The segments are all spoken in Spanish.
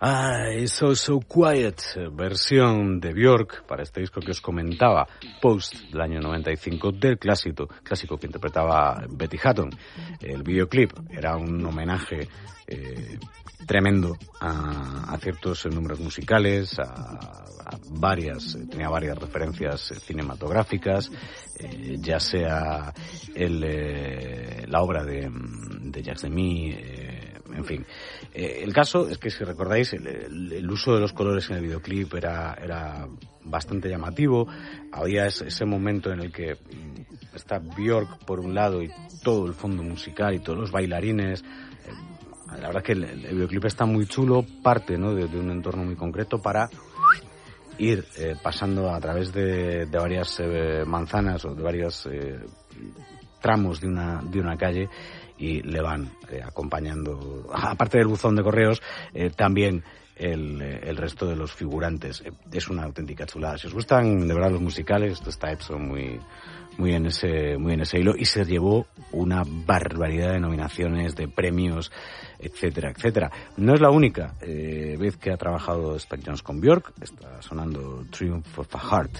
It's So Quiet, versión de Björk para este disco que os comentaba, Post del año 95, del clásico que interpretaba Betty Hutton. El videoclip era un homenaje tremendo a ciertos números musicales, tenía varias referencias cinematográficas, ya sea la obra de Jacques Demy, en fin. El caso es que, si recordáis, el uso de los colores en el videoclip era bastante llamativo. Había ese momento en el que está Björk por un lado y todo el fondo musical y todos los bailarines. La verdad es que el videoclip está muy chulo, parte, ¿no?, de un entorno muy concreto para ir pasando a través de varias manzanas o de varios tramos de una calle, y le van acompañando, aparte del buzón de correos, también el resto de los figurantes. Es una auténtica chulada. Si os gustan de verdad los musicales, esto está hecho muy en ese hilo, y se llevó una barbaridad de nominaciones, de premios, etcétera, etcétera. No es la única vez que ha trabajado Spike Jonze con Björk. Está sonando Triumph of a Heart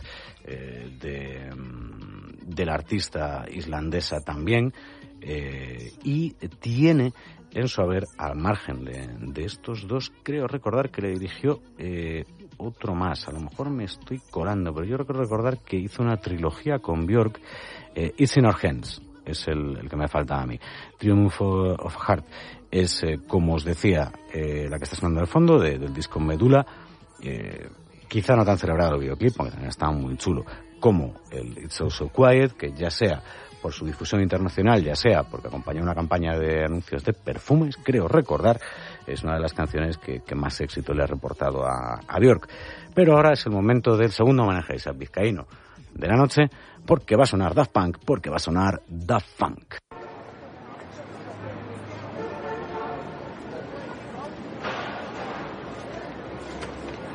de la artista islandesa también, y tiene en su haber, al margen de estos dos, creo recordar que le dirigió otro más. A lo mejor me estoy colando, pero yo recuerdo recordar que hizo una trilogía con Björk. It's in Our Hands es el que me falta a mí. Triumph of Heart es, como os decía, la que está sonando al fondo del disco Medula. Quizá no tan celebrado el videoclip, porque también está muy chulo, como el It's So Quiet, que ya sea por su difusión internacional, ya sea porque acompañó una campaña de anuncios de perfumes, creo recordar, es una de las canciones que más éxito le ha reportado a Björk. Pero ahora es el momento del segundo homenaje a Isaac Vizcaíno de la noche, porque va a sonar Daft Punk, porque va a sonar Daft Funk.